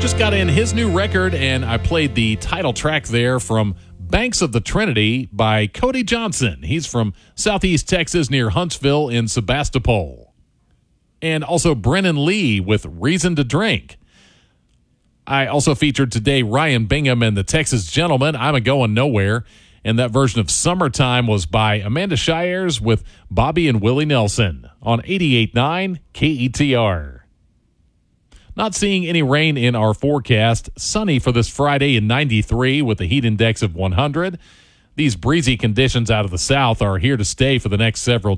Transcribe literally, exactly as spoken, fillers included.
Just got in his new record, and I played the title track there from Banks of the Trinity by Cody Johnson. He's from Southeast Texas near Huntsville in Sebastopol. And also Brennan Lee with Reason to Drink. I also featured today Ryan Bingham and the Texas Gentlemen, I'm a Going Nowhere. And that version of Summertime was by Amanda Shires with Bobby and Willie Nelson on eighty-eight point nine K E T R. Not seeing any rain in our forecast. Sunny for this Friday in ninety-three with a heat index of one hundred. These breezy conditions out of the south are here to stay for the next several